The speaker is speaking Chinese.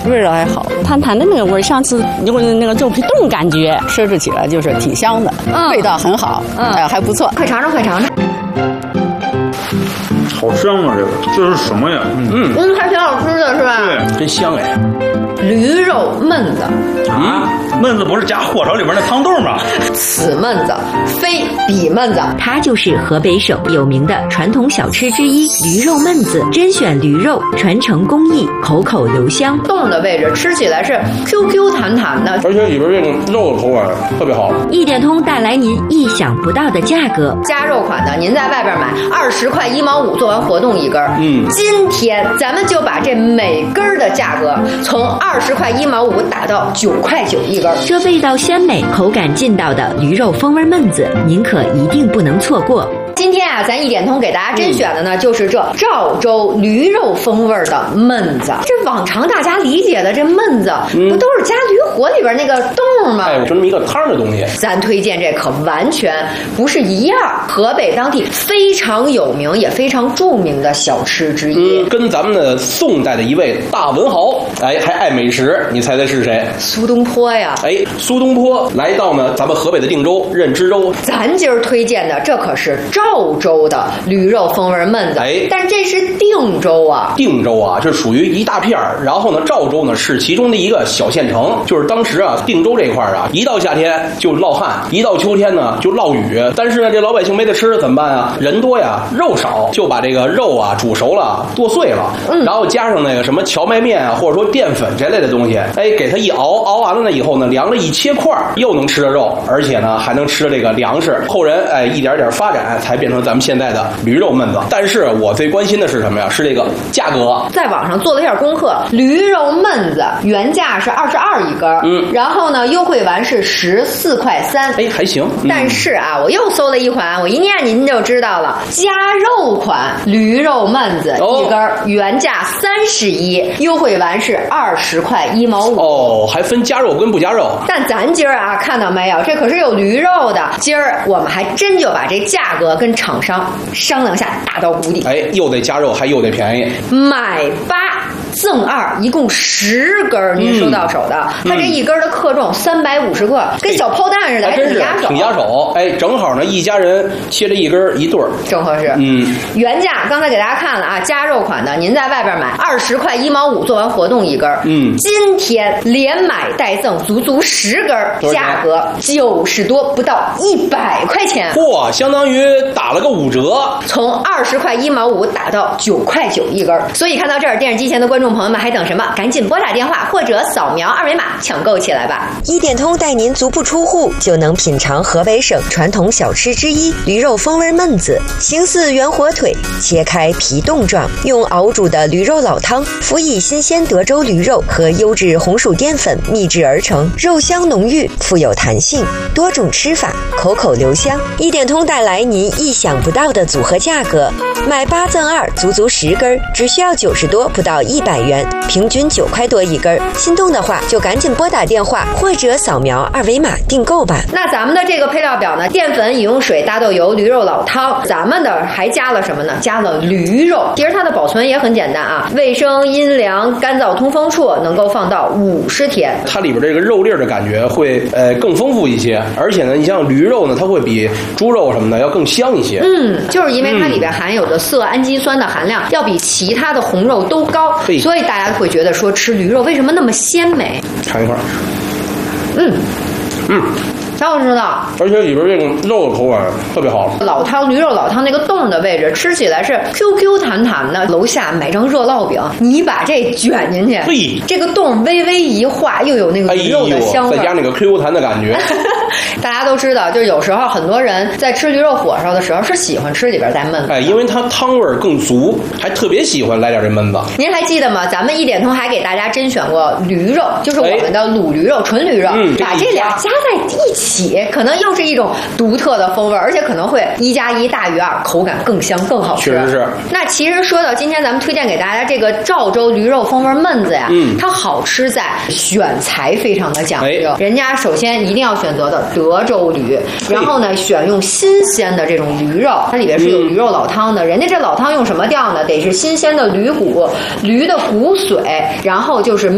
味道还好，弹弹的那个味儿，上次用那个肉皮冻，感觉吃起来就是挺香的，味道很好，还不错。 快尝尝，快尝尝。 好香啊！这是什么呀？ 还挺好吃的是吧？ 对，真香哎。 驴肉焖子啊，焖子不是加火烧里面那汤豆吗？ 此焖子非彼焖子， 它就是河北省有名的传统小吃之一——驴肉焖子。甄选驴肉，传承工艺，口口留香。 冻的位置吃起来是 QQ 弹弹的， 而且里边这个肉的口感特别好。 一点通带来您意想不到的价格。 加肉款的，您在外边买20块1毛5，做完活动1根。今天咱们就把这每根的价格从20块1毛5打到9块9一根。 这味道鲜美、口感劲道的驴肉风味焖子，您可一定不能错过。 今天啊，咱一点通给大家甄选的呢，就是这赵州驴肉风味的焖子。这往常大家理解的这焖子，不都是加驴火里边那个冻吗？ 就这么一个汤的东西。 咱推荐这可完全不是一样。河北当地非常有名也非常著名的小吃之一， 跟咱们的宋代的一位大文豪，还爱美食，你猜猜是谁？ 苏东坡呀！ 苏东坡来到呢咱们河北的定州任知州。 咱今儿推荐的这可是赵州的驴肉风味焖子，但这是定州啊。 定州啊，这属于一大片儿，然后呢，赵州呢是其中的一个小县城。就是当时啊，定州这块儿啊，一到夏天就涝旱，一到秋天呢就涝雨。但是呢，这老百姓没得吃怎么办啊？人多呀，肉少，就把这个肉啊煮熟了，剁碎了，然后加上那个什么荞麦面啊，或者说淀粉这类的东西，给它一熬，熬完了呢以后呢，凉了一切块，又能吃着肉，而且呢还能吃这个粮食。后人一点点发展，才变成咱们现在的驴肉焖子。但是我最关心的是什么呀？是这个价格。 在网上做了一下功课，驴肉焖子原价是22一根，然后呢优惠完是14块3， 还行。 但是啊，我又搜了一款，我一念您就知道了，加肉款驴肉焖子一根原价31，优惠完是20块1毛5。 还分加肉跟不加肉。 但咱今儿啊，看到没有，这可是有驴肉的。今儿我们还真就把这价格跟厂商商量下，打到谷底。 又得加肉，还又得便宜， 买8赠2，一共10根您收到手的。它这一根的克重350克，跟小炮弹似的，还真是挺压手。正好呢，一家人切了一根一对儿， 正合适。原价刚才给大家看了啊，加肉款的，您在外边买20块1毛5，做完活动1根。今天连买带赠，足10根，价格90多，不到100块钱。 嚯，相当于打了个5折， 从20块1毛5打到9块9一根。所以看到这儿，电视机前的观众朋友们还等什么？赶紧拨打电话或者扫描2维码抢购起来吧！ 一点通带您足不出户就能品尝河北省传统小吃之一——驴肉风味焖子。形似圆火腿，切开皮冻状，用熬煮的驴肉老汤，辅以新鲜德州驴肉和优质红薯淀粉秘制而成，肉香浓郁，富有弹性，多种吃法，口口留香。一点通带来您意想不到的组合价格，买8赠2，足10根，只需要90多，不到100元，平均9块多一根。心动的话就赶紧拨打电话或者扫描2维码订购吧。 那咱们的这个配料表呢，淀粉、饮用水、大豆油、驴肉老汤，咱们的还加了什么呢？加了驴肉。其实它的保存也很简单啊，卫生、阴凉、干燥、通风处，能够放到50天。 它里边这个肉粒的感觉会更丰富一些，而且呢，你像驴肉呢，它会比猪肉什么的要更香一些。 就是因为它里边含有的色氨基酸的含量要比其他的红肉都高，所以大家会觉得说吃驴肉为什么那么鲜美？ 尝一块。 挺好吃的， 而且里边这个肉的口感特别好。 老汤驴肉老汤那个冻的位置，吃起来是 QQ 弹弹的。楼下买张热烙饼，你把这卷进去，这个冻微微一化，又有那个驴肉的香味， 再加那个 QQ 弹的感觉。 大家都知道，就是有时候很多人在吃驴肉火烧的时候是喜欢吃里边带焖的， 因为它汤味更足，还特别喜欢来点这焖子。 您还记得吗？咱们一点通还给大家甄选过驴肉，就是我们的卤驴肉、纯驴肉，把这俩加在一起，可能又是一种独特的风味，而且可能会1+1大于2，口感更香更好吃。 确实是。 那其实说到今天咱们推荐给大家这个赵州驴肉风味焖子呀，它好吃在选材非常的讲究，人家首先一定要选择的德州驴，然后呢选用新鲜的这种驴肉，它里边是有驴肉老汤的，人家这老汤用什么调呢？得是新鲜的驴骨、驴的骨髓，然后就是